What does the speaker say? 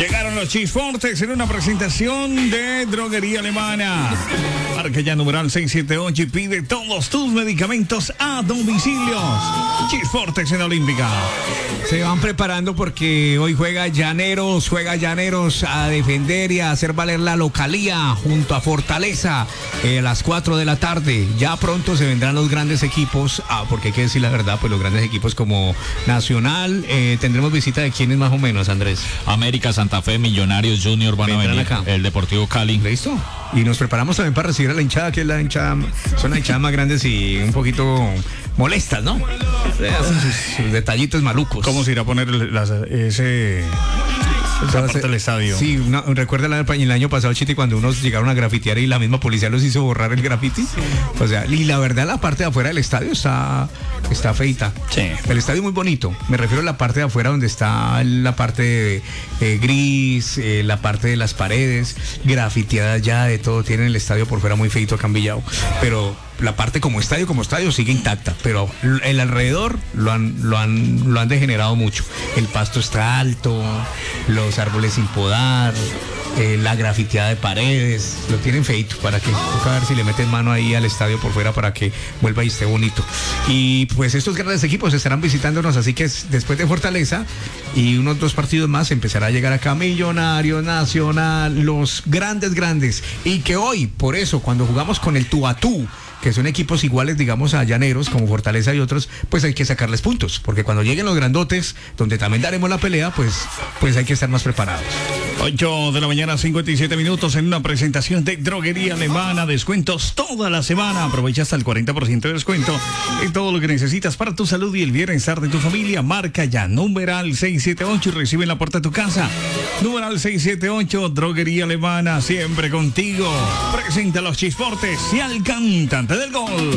Llegaron los Chisfortes en una presentación de Droguería Alemana. Marca ya numeral 678 y pide todos tus medicamentos a domicilios. Chisfortes en Olímpica. Se van preparando porque hoy juega Llaneros a defender y a hacer valer la localía junto a Fortaleza a las 4 de la tarde. Ya pronto se vendrán los grandes equipos, porque hay que decir la verdad, pues los grandes equipos como Nacional, tendremos visita de quiénes más o menos, Andrés. América, Santa Fe, Millonarios, Junior van a venir acá. El Deportivo Cali. ¿Listo? Y nos preparamos también para recibir a la hinchada, que es la hinchada, son las hinchadas más grandes y un poquito molestas, ¿no? Hacen sus detallitos malucos. ¿Cómo se irá a poner esa parte del estadio? Sí, recuerda el año pasado, Chiti, cuando unos llegaron a grafitear y la misma policía los hizo borrar el grafiti. Sí. O sea, y la verdad la parte de afuera del estadio está feita. Sí. El estadio es muy bonito. Me refiero a la parte de afuera donde está la parte gris, la parte de las paredes, grafiteadas ya de todo. Tienen el estadio por fuera muy feito, acambillado. Pero la parte como estadio sigue intacta, pero el alrededor lo han degenerado mucho. El pasto está alto, los árboles sin podar, la grafiteada de paredes, lo tienen feito. Para que toca ver si le meten mano ahí al estadio por fuera para que vuelva y esté bonito. Y pues estos grandes equipos estarán visitándonos, así que después de Fortaleza y unos 2 partidos más empezará a llegar acá Millonarios, Nacional, los grandes, y que hoy, por eso, cuando jugamos con el tú a tú, que son equipos iguales, digamos, a Llaneros, como Fortaleza y otros, pues hay que sacarles puntos, porque cuando lleguen los grandotes, donde también daremos la pelea, pues hay que estar más preparados. 8 de la mañana, 57 minutos, en una presentación de Droguería Alemana. Descuentos toda la semana. Aprovecha hasta el 40% de descuento en todo lo que necesitas para tu salud y el bienestar de tu familia. Marca ya numeral 678 y recibe en la puerta de tu casa. Numeral 678, Droguería Alemana, siempre contigo. Presenta a los Chisfortes y al cantante del gol.